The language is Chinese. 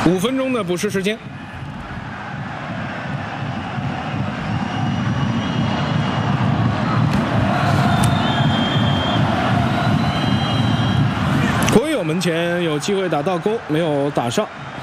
5分钟的补时时间。国友门前有机会打到勾，没有打上。